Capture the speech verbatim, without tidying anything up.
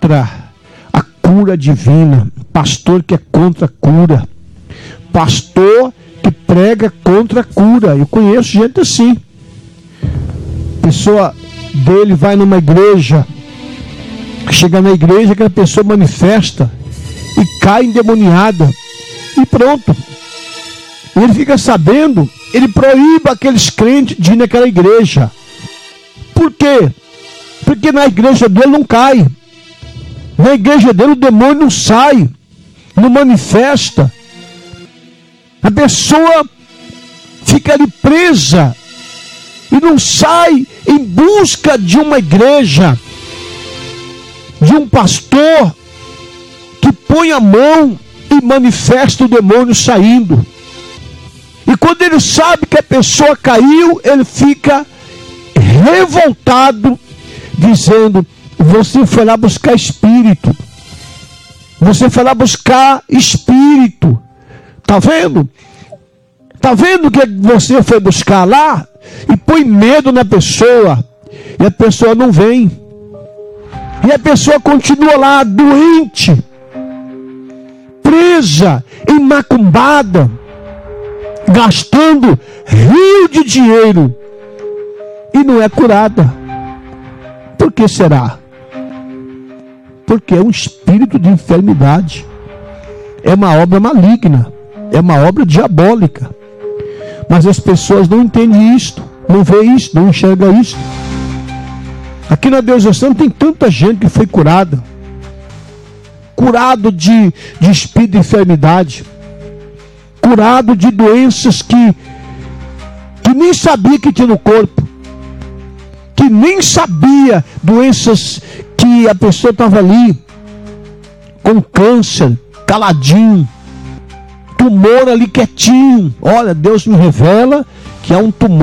contra a cura divina, pastor que é contra a cura, pastor que prega contra a cura. Eu conheço gente assim. A pessoa dele vai numa igreja, chega na igreja, aquela pessoa manifesta e cai endemoniada, e pronto. Ele fica sabendo, ele proíbe aqueles crentes de ir naquela igreja. Por quê? Porque na igreja dele não cai. Na igreja dele o demônio não sai, não manifesta. A pessoa fica ali presa e não sai em busca de uma igreja, de um pastor que põe a mão e manifesta o demônio saindo. E quando ele sabe que a pessoa caiu, ele fica revoltado, dizendo: você foi lá buscar espírito, você foi lá buscar espírito. Tá vendo? Tá vendo que você foi buscar lá? E põe medo na pessoa, e a pessoa não vem, e a pessoa continua lá doente, presa, macumbada, gastando rio de dinheiro, e não é curada. Por que será? Porque é um espírito de enfermidade, é uma obra maligna, é uma obra diabólica. Mas as pessoas não entendem isto, não veem isso, não enxergam isso. Aqui na Deus é Santo tem tanta gente que foi curada, curado de, de espírito de enfermidade, curado de doenças que, que nem sabia que tinha no corpo, que nem sabia, doenças que a pessoa estava ali com câncer, caladinho, tumor ali quietinho. Olha, Deus me revela que há um tumor